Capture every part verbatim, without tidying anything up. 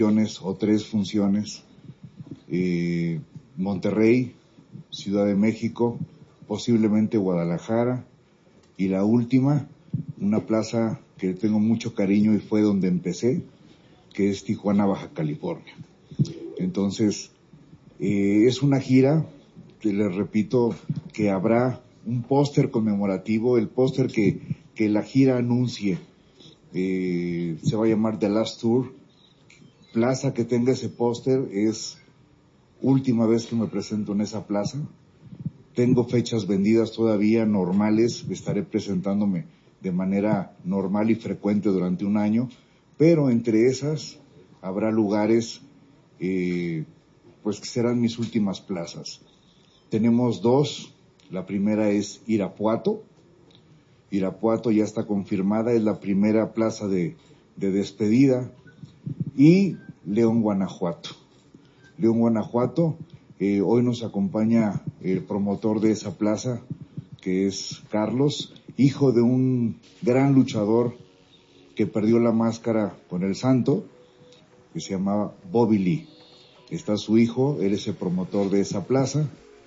o tres funciones, eh, Monterrey, Ciudad de México, posiblemente Guadalajara, y la última, una plaza que tengo mucho cariño y fue donde empecé, que es Tijuana, Baja California. Entonces, eh, es una gira, que les repito, que habrá un póster conmemorativo, el póster que, que la gira anuncie, eh, se va a llamar The Last Tour. Plaza que tenga ese póster es última vez que me presento en esa plaza. Tengo fechas vendidas todavía normales, estaré presentándome de manera normal y frecuente durante un año, pero entre esas habrá lugares eh, pues que serán mis últimas plazas. Tenemos dos, la primera es Irapuato. Irapuato ya está confirmada, es la primera plaza de, de despedida. Y León, Guanajuato. León, Guanajuato, eh, hoy nos acompaña el promotor de esa plaza, que es Carlos, hijo de un gran luchador que perdió la máscara con el santo, que se llamaba Bobby Lee. Está su hijo, él es el promotor de esa plaza.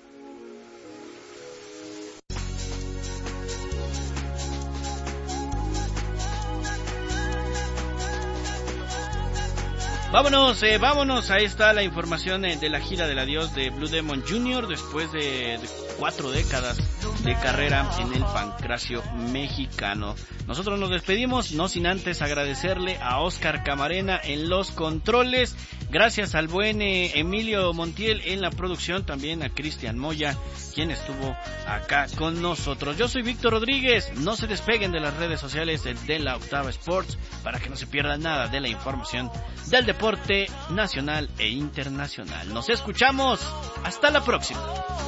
Vámonos, eh, vámonos, ahí está la información eh, de la gira del adiós de Blue Demon junior después de, de cuatro décadas de carrera en el pancracio mexicano. Nosotros nos despedimos, no sin antes agradecerle a Oscar Camarena en los controles, gracias al buen eh, Emilio Montiel en la producción, también a Cristian Moya, quien estuvo acá con nosotros. Yo soy Víctor Rodríguez, no se despeguen de las redes sociales de, de la Octava Sports para que no se pierdan nada de la información del deporte nacional e internacional. Nos escuchamos, hasta la próxima.